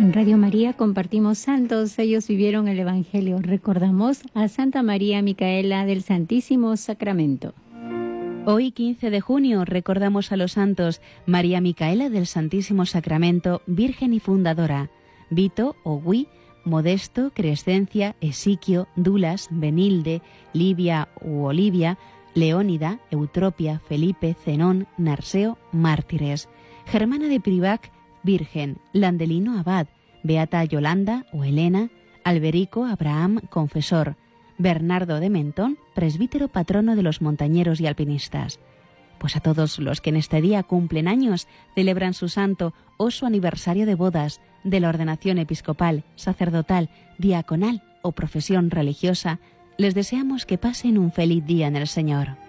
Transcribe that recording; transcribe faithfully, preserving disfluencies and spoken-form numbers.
En Radio María compartimos santos, ellos vivieron el Evangelio. Recordamos a Santa María Micaela del Santísimo Sacramento. Hoy, quince de junio, recordamos a los santos María Micaela del Santísimo Sacramento, Virgen y Fundadora, Vito, Ogui, Modesto, Crescencia, Esiquio, Dulas, Benilde, Livia u Olivia, Leónida, Eutropia, Felipe, Zenón, Narseo, mártires, Germana de Privac, Virgen, Landelino Abad, Beata Yolanda o Elena, Alberico Abraham, confesor, Bernardo de Mentón, presbítero patrono de los montañeros y alpinistas. Pues a todos los que en este día cumplen años, celebran su santo o su aniversario de bodas, de la ordenación episcopal, sacerdotal, diaconal o profesión religiosa, les deseamos que pasen un feliz día en el Señor.